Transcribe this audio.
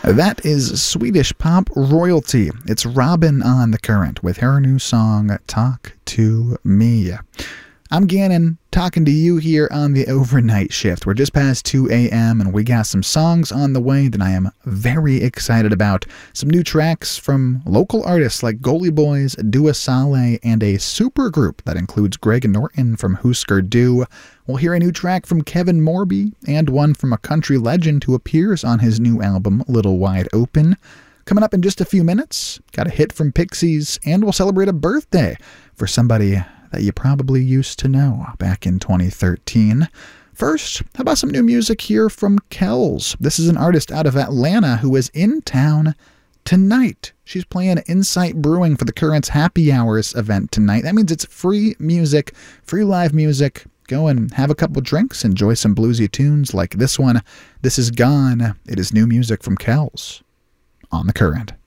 That is Swedish pop royalty. It's Robin on The Current with her new song, Talk to Me. I'm Gannon, talking to you here on the overnight shift. We're just past 2 a.m. and we got some songs on the way that I am very excited about. Some new tracks from local artists like Goalie Boys, Dua Saleh, and a super group that includes Greg Norton from Husker Du. We'll hear a new track from Kevin Morby and one from a country legend who appears on his new album, Little Wide Open. Coming up in just a few minutes, got a hit from Pixies, and we'll celebrate a birthday for somebody that you probably used to know back in 2013. First, how about some new music here from Kells? This is an artist out of Atlanta who is in town tonight. She's playing Insight Brewing for the Current's Happy Hours event tonight. That means it's free music, free live music. Go and have a couple drinks, enjoy some bluesy tunes like this one. This is Gone. It is new music from Kells on The Current.